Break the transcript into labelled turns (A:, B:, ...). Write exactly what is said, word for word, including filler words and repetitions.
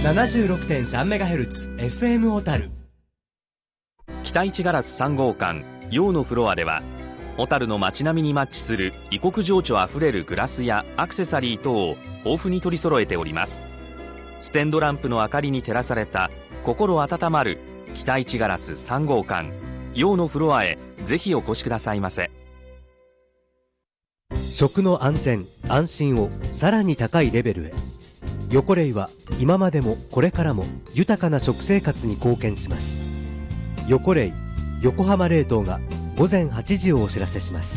A: ななじゅうろくてんさんメガヘルツ エフエム 小樽。
B: 北一ガラスさん号館陽のフロアでは、小樽の街並みにマッチする異国情緒あふれるグラスやアクセサリー等を豊富に取り揃えております。ステンドランプの明かりに照らされた心温まる北一ガラスさん号館陽のフロアへぜひお越しくださいませ。
C: 食の安全安心をさらに高いレベルへ。横レイは今までもこれからも豊かな食生活に貢献します。横レイ横浜冷凍がごぜんはちじをお知らせします。